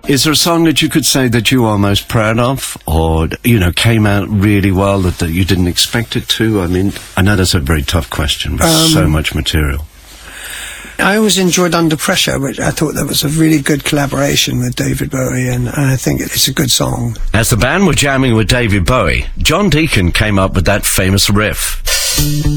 Is there a song that you could say that you are most proud of, or, you know, came out really well that you didn't expect it to? I mean, I know that's a very tough question, but so much material. I always enjoyed Under Pressure, which I thought that was a really good collaboration with David Bowie, and I think it's a good song. As the band were jamming with David Bowie, John Deacon came up with that famous riff.